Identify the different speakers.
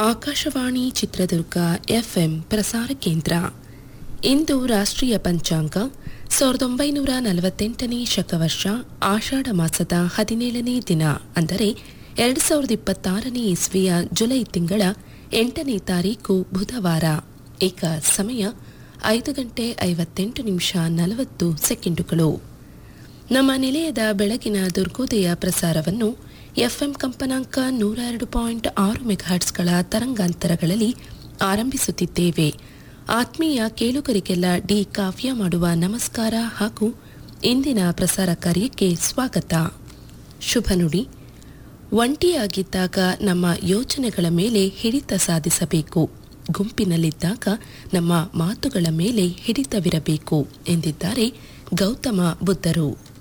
Speaker 1: Akashvani Chitradurga FM ಪ್ರಸಾರ ಕೇಂದ್ರ. ಇಂದು ರಾಷ್ಟ್ರೀಯ ಪಂಚಾಂಗ 1948ನೇ ಶಕವರ್ಷ ಆಷಾಢ ಮಾಸದ 17ನೇ ದಿನ, ಅಂದರೆ 2026ನೇ ಇಸ್ವಿಯ ಜುಲೈ ತಿಂಗಳ 8ನೇ ತಾರೀಕು ಬುಧವಾರ. ಈಗ ಸಮಯ 5:58:40 ನಮ್ಮ ನಿಲಯದ ಬೆಳಗಿನ ದುರ್ಗೋದಯ ಪ್ರಸಾರವನ್ನು ಎಫ್ಎಂ ಕಂಪನಾಂಕ 102.6 ಮೆಗಾಹರ್ಟ್ಸ್ಗಳ ತರಂಗಾಂತರಗಳಲ್ಲಿ ಆರಂಭಿಸುತ್ತಿದ್ದೇವೆ. ಆತ್ಮೀಯ ಕೇಳುಗರಿಗೆಲ್ಲ ಡಿ ಕಾವ್ಯ ಮಾಡುವ ನಮಸ್ಕಾರ ಹಾಗೂ ಇಂದಿನ ಪ್ರಸಾರ ಕಾರ್ಯಕ್ಕೆ ಸ್ವಾಗತ. ಶುಭ ನುಡಿ. ಒಂಟಿಯಾಗಿದ್ದಾಗ ನಮ್ಮ ಯೋಚನೆಗಳ ಮೇಲೆ ಹಿಡಿತ ಸಾಧಿಸಬೇಕು, ಗುಂಪಿನಲ್ಲಿದ್ದಾಗ ನಮ್ಮ ಮಾತುಗಳ ಮೇಲೆ ಹಿಡಿತವಿರಬೇಕು ಎಂದಿದ್ದಾರೆ ಗೌತಮ ಬುದ್ಧರು.